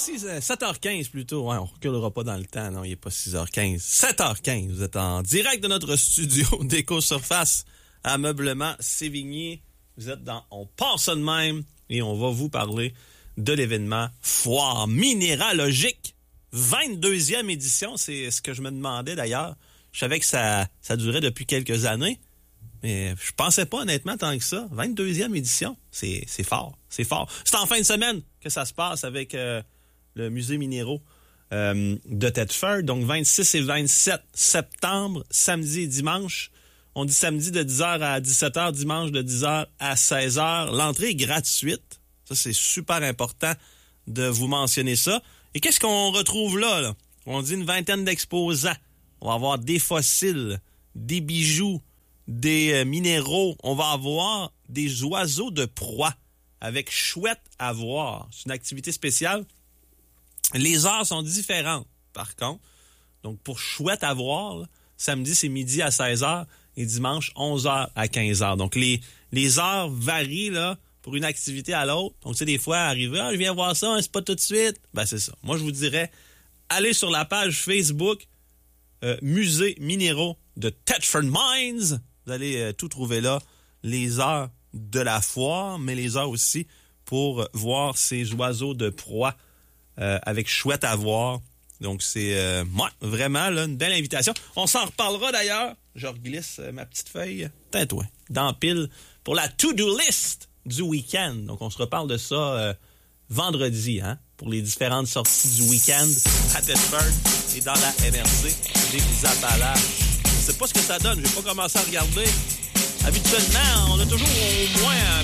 7h15 plutôt. Ouais, on reculera pas dans le temps. Non, il n'est pas 6h15. 7h15. Vous êtes en direct de notre studio d'Éco-Surface Ameublement Sévigné. Vous êtes dans On passe ça de même et on va vous parler de l'événement Foire minéralogique. 22e édition, c'est ce que je me demandais d'ailleurs. Je savais que ça durait depuis quelques années, mais je pensais pas honnêtement tant que ça. 22e édition, c'est fort, c'est fort. C'est en fin de semaine que ça se passe avec le musée minéraux de Thetford. Donc 26 et 27 septembre, samedi et dimanche. On dit samedi de 10h à 17h, dimanche de 10h à 16h. L'entrée est gratuite. Ça, c'est super important de vous mentionner ça. Et qu'est-ce qu'on retrouve là? On dit une vingtaine d'exposants. On va avoir des fossiles, des bijoux, des minéraux. On va avoir des oiseaux de proie avec chouette à voir. C'est une activité spéciale. Les heures sont différentes, par contre. Donc, pour chouette à voir, là, samedi, c'est midi à 16h et dimanche, 11h à 15h. Donc, les heures varient là, pour une activité à l'autre. Donc, tu sais, des fois, arriver, je viens voir ça, c'est pas tout de suite. Ben, c'est ça. Moi, je vous dirais, allez sur la page Facebook Musée minéraux de Thetford Mines. Vous allez tout trouver là. Les heures de la foire, mais les heures aussi pour voir ces oiseaux de proie avec chouette à voir. Donc, c'est vraiment là, une belle invitation. On s'en reparlera d'ailleurs. Je reglisse ma petite feuille. Tais-toi. Dans pile pour la to-do list du week-end. Donc, on se reparle de ça vendredi, hein, pour les différentes sorties du week-end à Thetford et dans la MRC des Appalaches. Je sais pas ce que ça donne. Je vais pas commencer à regarder. Habituellement, on a toujours au moins